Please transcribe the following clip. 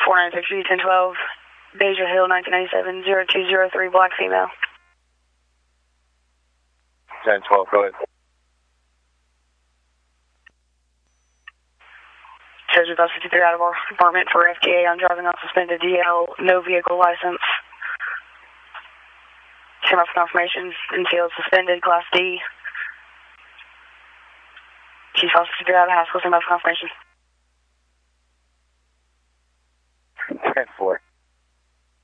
496 1012, Beja Hill, 1997, 0203, black female. 1012, go ahead. Says with us 53 out of our department for FTA on driving unsuspended DL, no vehicle license. Came up for confirmation, until suspended, Class D. Chief Officer 53 out of high school, came up for confirmation.